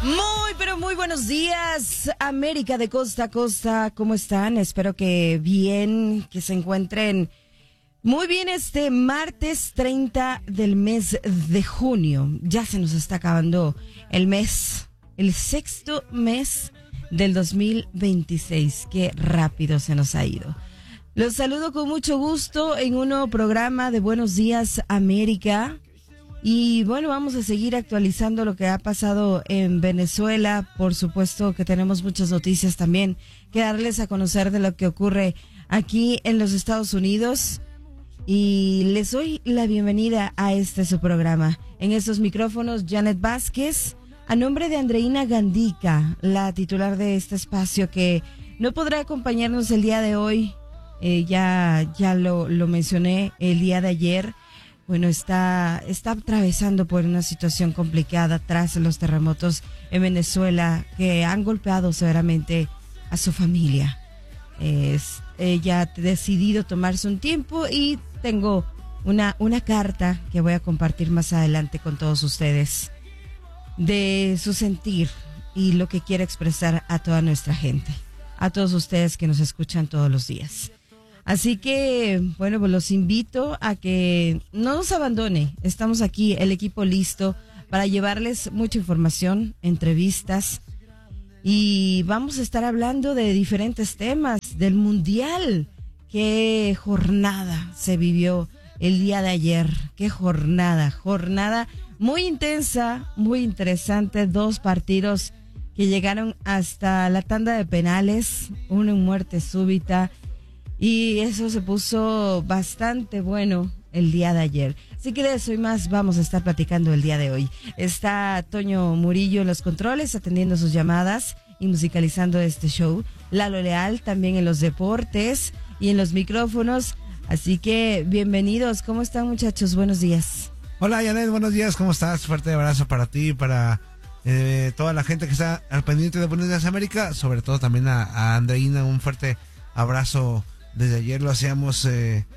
Muy, pero muy buenos días, América de costa a costa. ¿Cómo están? Espero que bien, que se encuentren muy bien este martes 30 del mes de junio. Ya se nos está acabando el mes, el sexto mes del 2026. Qué rápido se nos ha ido. Los saludo con mucho gusto en un nuevo programa de Buenos Días, América. Y bueno, vamos a seguir actualizando lo que ha pasado en Venezuela. Por supuesto que tenemos muchas noticias también que darles a conocer de lo que ocurre aquí en los Estados Unidos. Y les doy la bienvenida a su programa. En estos micrófonos, Janet Vázquez, a nombre de Andreina Gandica, la titular de este espacio que no podrá acompañarnos el día de hoy. Ya lo mencioné el día de ayer. Bueno, está atravesando por una situación complicada tras los terremotos en Venezuela que han golpeado severamente a su familia. Ella ha decidido tomarse un tiempo y tengo una carta que voy a compartir más adelante con todos ustedes de su sentir y lo que quiere expresar a toda nuestra gente, a todos ustedes que nos escuchan todos los días. Así que, bueno, pues los invito a que no nos abandone. Estamos aquí, el equipo listo para llevarles mucha información, entrevistas, y vamos a estar hablando de diferentes temas del Mundial. Qué jornada se vivió el día de ayer. Qué jornada muy intensa, muy interesante. 2 partidos que llegaron hasta la tanda de penales, uno en muerte súbita. Y eso se puso bastante bueno el día de ayer. Así que de eso y más vamos a estar platicando el día de hoy. Está Toño Murillo en los controles, atendiendo sus llamadas y musicalizando este show. Lalo Leal también en los deportes y en los micrófonos. Así que bienvenidos. ¿Cómo están, muchachos? Buenos días. Hola, Janet, buenos días. ¿Cómo estás? Fuerte abrazo para ti y para toda la gente que está al pendiente de Buenos Días América. Sobre todo también a Andreina. Un fuerte abrazo. Desde ayer lo hacíamos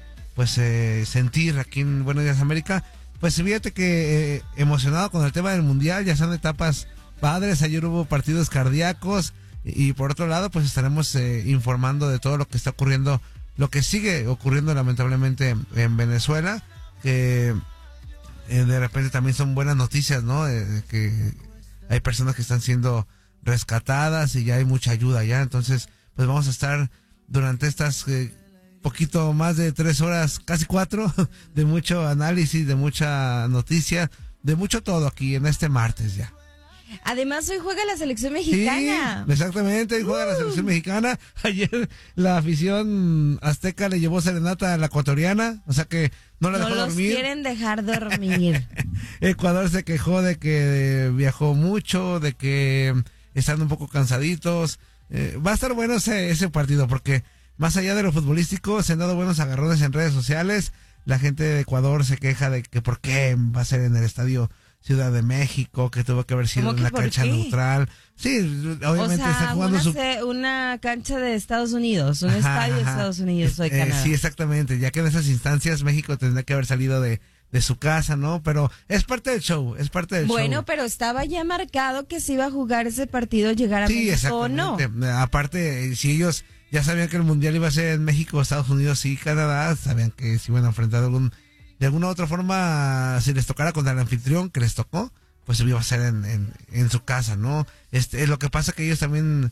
sentir aquí en Buenos Días América. Pues fíjate que emocionado con el tema del Mundial, ya son etapas padres. Ayer hubo partidos cardíacos y por otro lado pues estaremos informando de todo lo que está ocurriendo, lo que sigue ocurriendo lamentablemente en Venezuela, que de repente también son buenas noticias, ¿no? Que hay personas que están siendo rescatadas y ya hay mucha ayuda ya. Entonces pues vamos a estar durante estas poquito más de 3 horas, casi 4, de mucho análisis, de mucha noticia, de mucho todo aquí en este martes ya. Además, hoy juega la selección mexicana. Sí, exactamente, hoy juega la selección mexicana. Ayer la afición azteca le llevó serenata a la ecuatoriana, o sea que no la dejó dormir. No los quieren dejar dormir. Ecuador se quejó de que viajó mucho, de que están un poco cansaditos. Va a estar bueno ese partido porque más allá de lo futbolístico se han dado buenos agarrones en redes sociales. La gente de Ecuador se queja de que por qué va a ser en el estadio Ciudad de México, que tuvo que haber sido en una cancha neutral. Sí, obviamente está jugando una cancha de Estados Unidos, un estadio de Estados Unidos o de Canadá. Sí, exactamente, ya que en esas instancias México tendría que haber salido de su casa, ¿no? Pero es parte del show, Bueno, pero estaba ya marcado que se iba a jugar ese partido, llegar a México o no. Aparte, si ellos ya sabían que el Mundial iba a ser en México, Estados Unidos y Canadá, sabían que se iban a enfrentar de alguna u otra forma, si les tocara contra el anfitrión que les tocó, pues iba a ser en su casa, ¿no? Lo que pasa que ellos también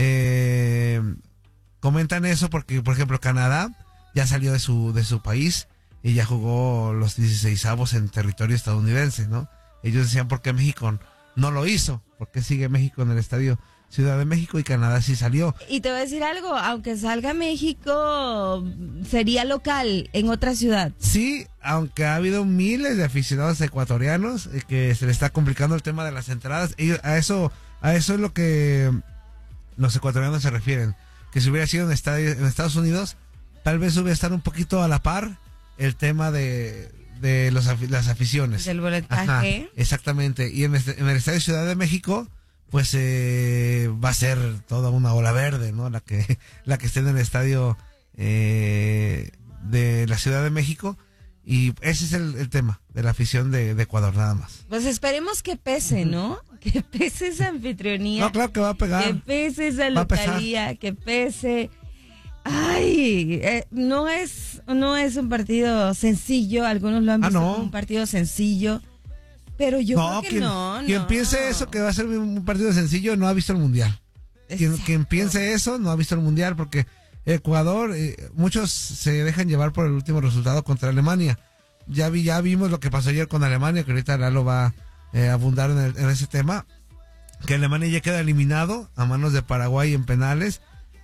comentan eso porque, por ejemplo, Canadá ya salió de su país y ya jugó los 16avos en territorio estadounidense, ¿no? Ellos decían, ¿por qué México no lo hizo? ¿Por qué sigue México en el estadio Ciudad de México y Canadá sí salió? Y te voy a decir algo, aunque salga México, sería local en otra ciudad. Sí, aunque ha habido miles de aficionados ecuatorianos que se les está complicando el tema de las entradas. Y a eso es lo que los ecuatorianos se refieren. Que si hubiera sido en Estados Unidos, tal vez hubiera estado un poquito a la par el tema de las aficiones. Del boletaje. Ajá, exactamente. Y en el estadio Ciudad de México, pues va a ser toda una ola verde, ¿no? La que esté en el estadio de la Ciudad de México. Y ese es el tema de la afición de Ecuador, nada más. Pues esperemos que pese, ¿no? Que pese esa anfitrionía. No, claro que va a pegar. Que pese esa localía, que pese. Ay, no es un partido sencillo. Algunos lo han visto como un partido sencillo. Pero yo creo que quien piense eso, que va a ser un partido sencillo, no ha visto el Mundial. Quien piense eso, no ha visto el Mundial, porque Ecuador, muchos se dejan llevar por el último resultado contra Alemania. Ya vimos lo que pasó ayer con Alemania, que ahorita Lalo va a abundar en ese tema, que Alemania ya queda eliminado a manos de Paraguay en penales.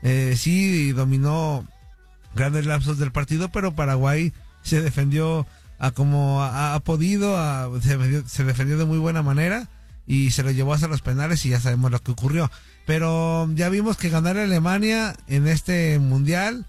Sí dominó grandes lapsos del partido, pero Paraguay se defendió como ha podido, se defendió de muy buena manera y se lo llevó hasta los penales y ya sabemos lo que ocurrió. Pero ya vimos que ganar a Alemania en este mundial,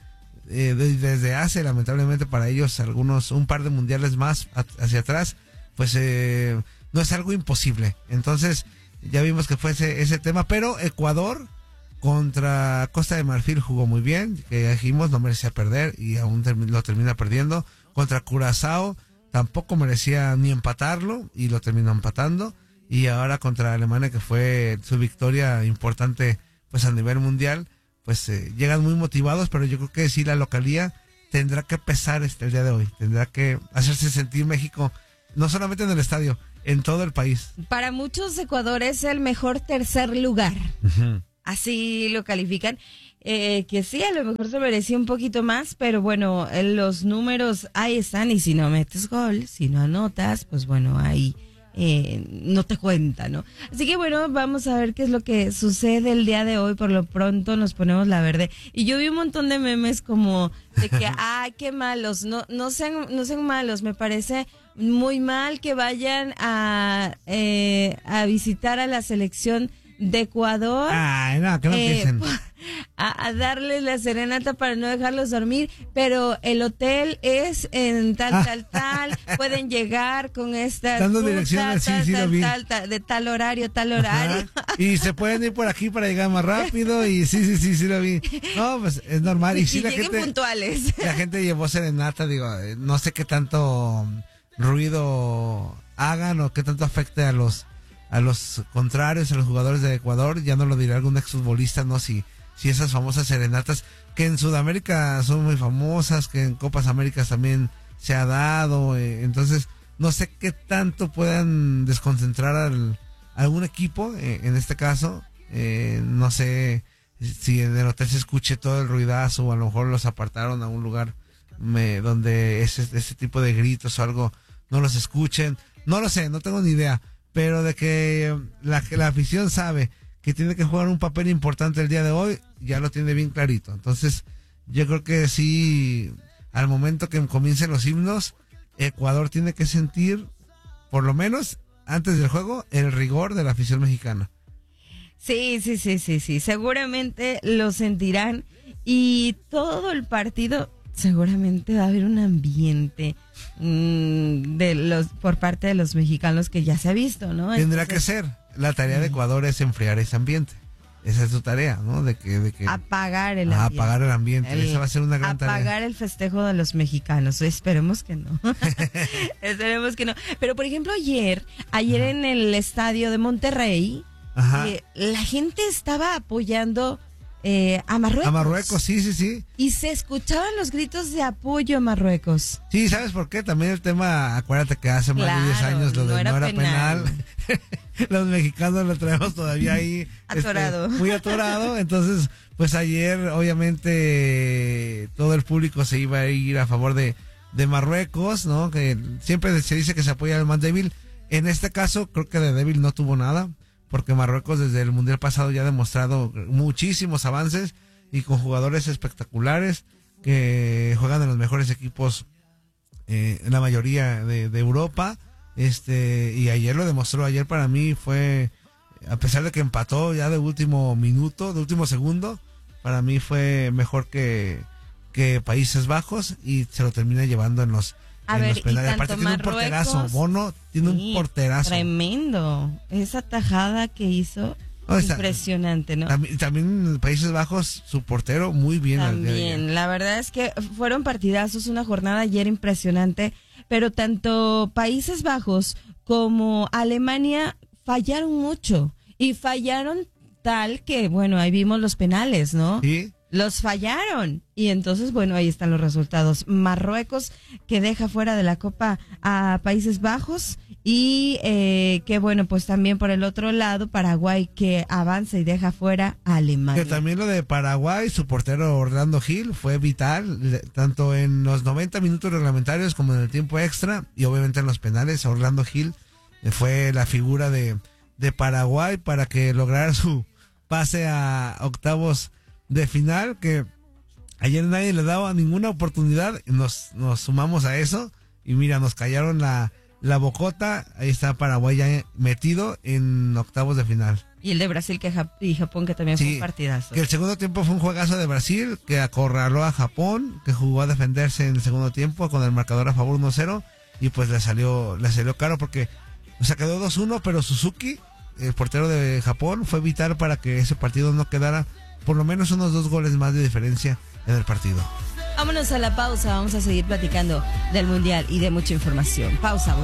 desde hace, lamentablemente para ellos, un par de mundiales más hacia atrás, pues no es algo imposible. Entonces, ya vimos que fue ese tema, pero Ecuador contra Costa de Marfil jugó muy bien, que dijimos no merecía perder y aún lo termina perdiendo. Contra Curazao tampoco merecía ni empatarlo y lo terminó empatando. Y ahora contra Alemania, que fue su victoria importante pues a nivel mundial, pues llegan muy motivados, pero yo creo que sí la localía tendrá que pesar el día de hoy, tendrá que hacerse sentir México, no solamente en el estadio, en todo el país. Para muchos, Ecuador es el mejor tercer lugar, así lo califican, que sí, a lo mejor se merecía un poquito más, pero bueno, los números ahí están, y si no metes gol, si no anotas, pues bueno, ahí no te cuenta, ¿no? Así que bueno, vamos a ver qué es lo que sucede el día de hoy. Por lo pronto nos ponemos la verde. Y yo vi un montón de memes como de que, ay, qué malos, no sean malos, me parece muy mal que vayan a visitar a la selección de Ecuador. Ay, no, que no empiecen. A darles la serenata para no dejarlos dormir, pero el hotel es en tal, pueden llegar con estas dando direcciones, sí, lo vi. De tal horario. Ajá. Y se pueden ir por aquí para llegar más rápido y sí lo vi. No, pues es normal. Y sí, la lleguen gente puntuales. La gente llevó serenata, digo, no sé qué tanto ruido hagan o qué tanto afecte a los contrarios, a los jugadores de Ecuador. Ya no lo dirá algún exfutbolista, no, si esas famosas serenatas que en Sudamérica son muy famosas, que en Copas Américas también se ha dado, entonces no sé qué tanto puedan desconcentrar a algún equipo, en este caso, no sé si en el hotel se escuche todo el ruidazo o a lo mejor los apartaron a un lugar donde ese tipo de gritos o algo no los escuchen, no lo sé, no tengo ni idea, pero de que la afición sabe que tiene que jugar un papel importante el día de hoy, ya lo tiene bien clarito. Entonces, yo creo que sí, al momento que comiencen los himnos, Ecuador tiene que sentir, por lo menos antes del juego, el rigor de la afición mexicana. Sí, seguramente lo sentirán, y todo el partido seguramente va a haber un ambiente por parte de los mexicanos que ya se ha visto, ¿no? Tendrá que ser. La tarea de Ecuador es enfriar ese ambiente. Esa es su tarea, ¿no? De que apagar el ambiente. Apagar el ambiente. Esa va a ser una gran tarea. Apagar el festejo de los mexicanos. Esperemos que no. Esperemos que no. Pero por ejemplo, ayer en el estadio de Monterrey, la gente estaba apoyando a Marruecos. A Marruecos, sí. Y se escuchaban los gritos de apoyo a Marruecos. Sí, ¿sabes por qué? También el tema, acuérdate que hace más de 10 años lo de no era penal. Los mexicanos lo traemos todavía ahí atorado. Muy atorado. Entonces, pues ayer obviamente todo el público se iba a ir a favor de Marruecos, ¿no? Que siempre se dice que se apoya al más débil. En este caso, creo que de débil no tuvo nada, porque Marruecos desde el Mundial pasado ya ha demostrado muchísimos avances y con jugadores espectaculares que juegan en los mejores equipos en la mayoría de Europa. Y ayer lo demostró. Ayer para mí fue, a pesar de que empató ya de último minuto, de último segundo, para mí fue mejor que Países Bajos, y se lo termina llevando en los penales. Aparte tiene un porterazo, Bono tiene un porterazo. Tremendo. Esa tajada que hizo, impresionante, ¿no? También Países Bajos, su portero muy bien. También, la verdad es que fueron partidazos, una jornada ayer impresionante. pero tanto Países Bajos como Alemania fallaron mucho y fallaron tal que, bueno, ahí vimos los penales, ¿no? Sí. Los fallaron y entonces, bueno, ahí están los resultados. Marruecos que deja fuera de la Copa a Países Bajos y que bueno, pues también por el otro lado Paraguay que avanza y deja fuera a Alemania. Que también lo de Paraguay, su portero Orlando Gil fue vital, tanto en los 90 minutos reglamentarios como en el tiempo extra y obviamente en los penales. Orlando Gil fue la figura de Paraguay para que lograra su pase a octavos de final, que ayer nadie le daba ninguna oportunidad. Nos sumamos a eso y mira, nos callaron la bocota. Ahí está Paraguay ya metido en octavos de final. Y el de Brasil y Japón, que también fue un partidazo. Que el segundo tiempo fue un juegazo de Brasil, que acorraló a Japón, que jugó a defenderse en el segundo tiempo con el marcador a favor 1-0 y pues le salió caro porque quedó 2-1, pero Suzuki, el portero de Japón, fue vital para que ese partido no quedara por lo menos unos 2 goles más de diferencia en el partido. Vámonos a la pausa, vamos a seguir platicando del Mundial y de mucha información. Pausa.